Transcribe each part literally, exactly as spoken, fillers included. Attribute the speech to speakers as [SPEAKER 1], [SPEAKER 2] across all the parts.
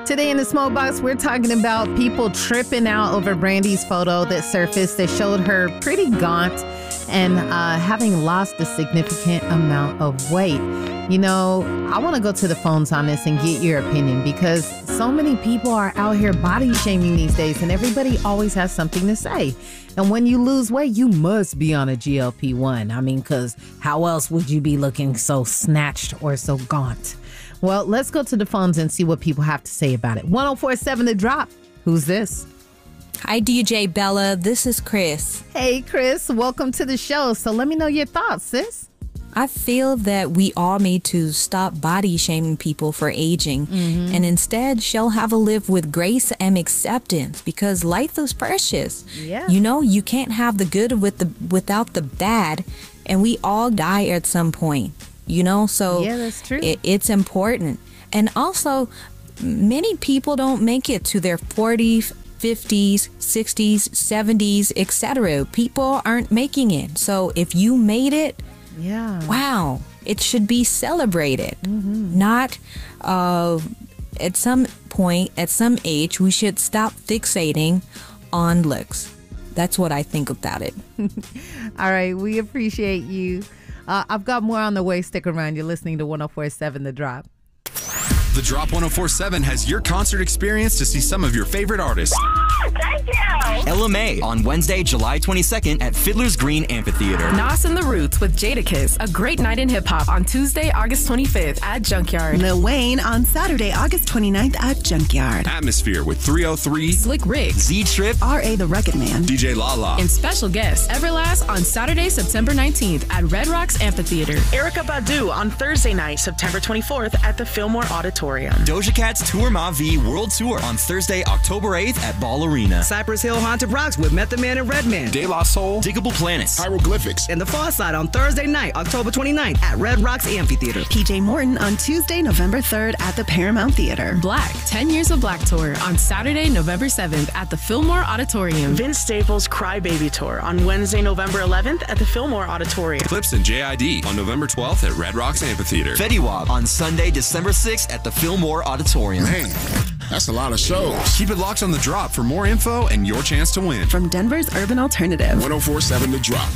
[SPEAKER 1] Today in the Smoke Box, we're talking about people tripping out over Brandy's photo that surfaced that showed her pretty gaunt and uh, having lost a significant amount of weight. You know, I want to go to the phones on this and get your opinion because so many people are out here body shaming these days and everybody always has something to say. And when you lose weight, you must be on a G L P one. I mean, because how else would you be looking so snatched or so gaunt? Well, let's go to the phones and see what people have to say about it. one oh four seven The Drop. Who's this?
[SPEAKER 2] Hi, D J Bella. This is Chris.
[SPEAKER 1] Hey, Chris. Welcome to the show. So let me know your thoughts, sis.
[SPEAKER 2] I feel that we all need to stop body shaming people for aging mm-hmm. and instead shall have a live with grace and acceptance because life is precious.
[SPEAKER 1] Yeah.
[SPEAKER 2] You know, you can't have the good with the without the bad, and we all die at some point. You know, so
[SPEAKER 1] yeah, that's true.
[SPEAKER 2] It, it's important. And also, many people don't make it to their forties, fifties, sixties, seventies, et cetera. People aren't making it. So if you made it,
[SPEAKER 1] yeah,
[SPEAKER 2] wow, it should be celebrated. Mm-hmm. Not uh, at some point, at some age, we should stop fixating on looks. That's what I think about it.
[SPEAKER 1] All right, we appreciate you. Uh, I've got more on the way. Stick around. You're listening to one oh four seven The Drop.
[SPEAKER 3] The Drop one oh four seven has your concert experience to see some of your favorite artists.
[SPEAKER 4] Thank you!
[SPEAKER 5] Ella Mai on Wednesday, July twenty-second at Fiddler's Green Amphitheater.
[SPEAKER 6] Nas and the Roots with Jadakiss, a great night in hip-hop on Tuesday, August twenty-fifth at Junkyard.
[SPEAKER 7] Lil Wayne on Saturday, August twenty-ninth at Junkyard.
[SPEAKER 3] Atmosphere with three oh three,
[SPEAKER 6] Slick Rick,
[SPEAKER 5] Z-Trip,
[SPEAKER 7] R A the Rugged Man,
[SPEAKER 3] D J Lala,
[SPEAKER 6] and special guest Everlast on Saturday, September nineteenth at Red Rocks Amphitheater.
[SPEAKER 8] Erykah Badu on Thursday night, September twenty-fourth at the Fillmore Auditorium.
[SPEAKER 5] Doja Cat's Tour Ma V World Tour on Thursday, October eighth at Ball Arena.
[SPEAKER 9] Cypress Hill Haunted Rocks with Method Man and Redman.
[SPEAKER 3] De La Soul,
[SPEAKER 5] Diggable Planets,
[SPEAKER 3] Hieroglyphics,
[SPEAKER 9] and The Far Side on Thursday night, October twenty-ninth at Red Rocks Amphitheater.
[SPEAKER 7] P J Morton on Tuesday, November third at the Paramount Theater.
[SPEAKER 6] Black, ten Years of Black Tour on Saturday, November seventh at the Fillmore Auditorium.
[SPEAKER 8] Vince Staples Cry Baby Tour on Wednesday, November eleventh at the Fillmore Auditorium.
[SPEAKER 3] Clips and J I D on November twelfth at Red Rocks Amphitheater.
[SPEAKER 5] Fetty Wap on Sunday, December sixth at the Fillmore Auditorium.
[SPEAKER 10] Man, that's a lot of shows.
[SPEAKER 3] Keep it locked on The Drop for more info and your chance to win.
[SPEAKER 7] From Denver's Urban Alternative.
[SPEAKER 10] one oh four seven The Drop.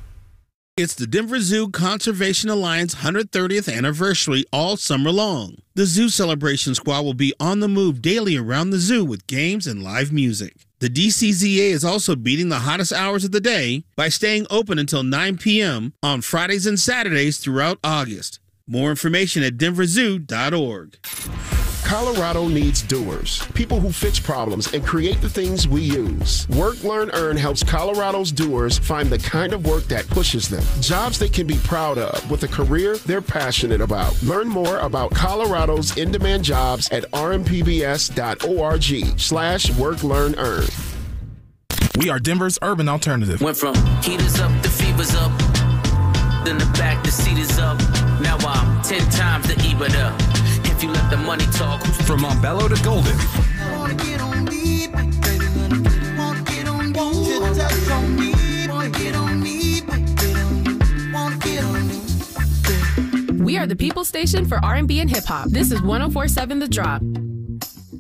[SPEAKER 11] It's the Denver Zoo Conservation Alliance one hundred thirtieth anniversary all summer long. The Zoo Celebration Squad will be on the move daily around the zoo with games and live music. The D C Z A is also beating the hottest hours of the day by staying open until nine p.m. on Fridays and Saturdays throughout August. More information at denver zoo dot org.
[SPEAKER 10] Colorado needs doers, people who fix problems and create the things we use. Work, Learn, Earn helps Colorado's doers find the kind of work that pushes them, jobs they can be proud of with a career they're passionate about. Learn more about Colorado's in-demand jobs at r m p b s dot org slash work, learn, earn.
[SPEAKER 12] We are Denver's Urban Alternative.
[SPEAKER 13] Went from heaters up to fevers up, then the back, the seat is up. Now I'm ten times the EBITDA. You let the money talk.
[SPEAKER 3] From Montbello to Golden.
[SPEAKER 6] We are the People Station for R and B and hip hop. This is one oh four seven The Drop.